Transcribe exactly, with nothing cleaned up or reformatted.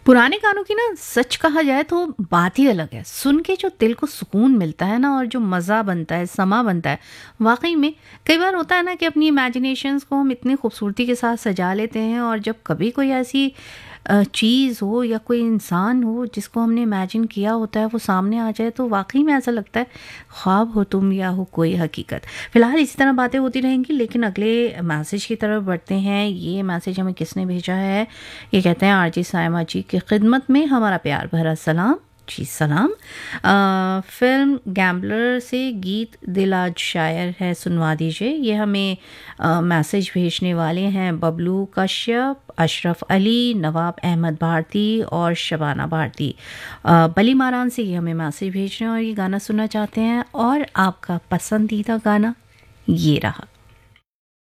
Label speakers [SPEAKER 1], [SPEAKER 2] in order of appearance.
[SPEAKER 1] पुराने गानों की ना सच कहा जाए तो बात ही अलग है। सुन के जो दिल को सुकून मिलता है ना और जो मज़ा बनता है, समा बनता है, वाक़ई में कई बार होता है ना कि अपनी इमेजिनेशंस को हम इतनी खूबसूरती के साथ सजा लेते हैं और जब कभी कोई ऐसी अ, चीज़ हो या कोई इंसान हो जिसको हमने इमेजिन किया होता है वो सामने आ जाए तो वाक़ई में ऐसा लगता है ख्वाब हो तुम या हो कोई हकीकत। फ़िलहाल इसी तरह बातें होती रहेंगी लेकिन अगले मैसेज की तरफ बढ़ते हैं। ये मैसेज हमें किसने भेजा है? ये कहते हैं आरजे सायमा जी की खिदमत में हमारा प्यार भरा सलाम। जी सलाम। अ, फिल्म गैम्बलर से गीत दिल आज शायर है सुनवा दीजिए। ये हमें अ, मैसेज भेजने वाले हैं बबलू कश्यप, अशरफ अली, नवाब अहमद भारती और शबाना भारती। अ, बली मारान से ये हमें मैसेज भेज रहे हैं और ये गाना सुनना चाहते हैं और आपका पसंदीदा गाना ये रहा।